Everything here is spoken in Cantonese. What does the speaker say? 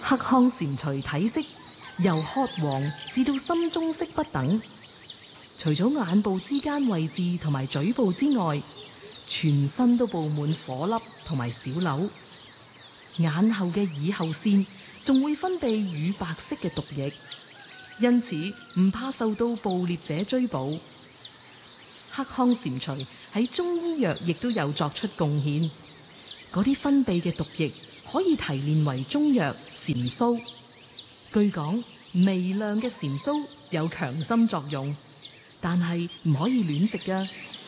黑康蟾蜍體色由褐黃至到深棕色不等，除咗眼部之間位置同埋嘴部之外，全身都布滿火粒同埋小瘤。眼後嘅耳後線仲會分泌乳白色嘅毒液，因此唔怕受到捕獵者追捕。黑康蟾蜍喺中醫藥亦都有作出貢獻，嗰啲分泌嘅毒液可以提煉為中藥蟾酥。據講，微量嘅蟾酥有強心作用，但係唔可以亂食㗎。